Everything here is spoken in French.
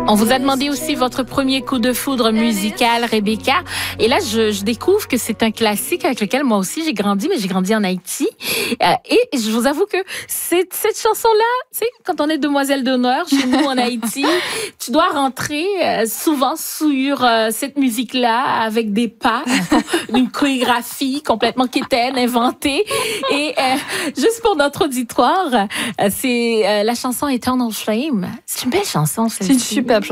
On vous a demandé aussi votre premier coup de foudre musical, Rebecca. Et là, je découvre que c'est un classique avec lequel moi aussi j'ai grandi, mais j'ai grandi en Haïti. Et je vous avoue que cette chanson-là, tu sais, quand on est demoiselle d'honneur chez nous en Haïti, tu dois rentrer souvent sur cette musique-là avec des pas, une chorégraphie complètement quétaine, inventée. Et juste pour notre auditoire, c'est la chanson Eternal Flame. C'est une belle chanson, celle-ci. C'est une superbe